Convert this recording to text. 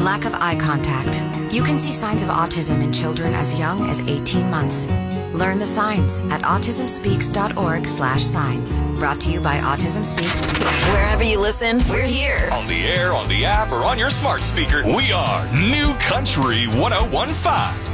Lack of eye contact. You can see signs of autism in children as young as 18 months. Learn the signs at autismspeaks.org/signs. Brought to you by Autism Speaks. Wherever you listen, we're here. On the air, on the app, or on your smart speaker, we are New Country 101.5.